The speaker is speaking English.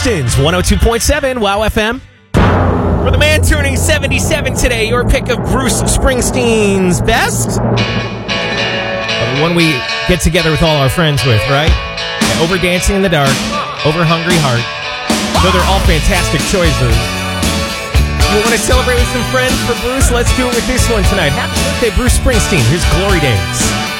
Congratulations, 102.7 Wow FM. For the man turning 77 today, your pick of Bruce Springsteen's best. One we get together with all our friends with, right? Yeah, Over Dancing in the Dark, Over Hungry Heart. So they're all fantastic choices. You want to celebrate with some friends for Bruce? Let's do it with this one tonight. Happy birthday, Bruce Springsteen. Here's Glory Days.